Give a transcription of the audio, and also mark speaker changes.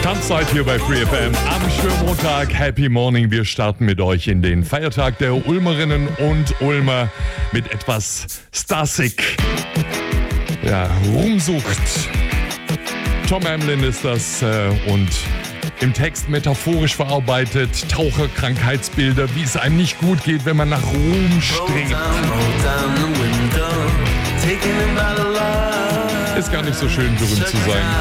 Speaker 1: Tanzzeit hier bei Free FM am schönen Montag. Happy Morning. Wir starten mit euch in den Feiertag der Ulmerinnen und Ulmer mit etwas Starsig. Ja, Ruhmsucht. Tom Hamlin ist das und im Text metaphorisch verarbeitet Taucherkrankheitsbilder, wie es einem nicht gut geht, wenn man nach Ruhm strebt. Ist gar nicht so schön, berühmt zu sein.